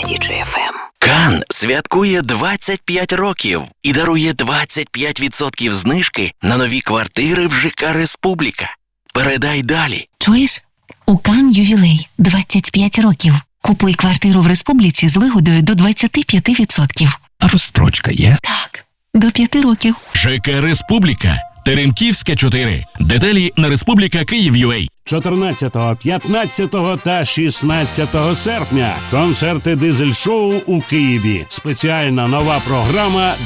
Діджей ФМ. Кан святкує 25 років і дарує 25% знижки на нові квартири в ЖК «Республіка». Передай далі. Чуєш? У Кан ювілей 25 років. Купуй квартиру в Республіці з вигодою до 25%. А розстрочка є? Так, до 5 років. ЖК «Республіка». Теремківська, 4. Деталі на Республіка Київ.UA. 14, 15 та 16 серпня. Концерти дизель-шоу у Києві. Спеціальна нова програма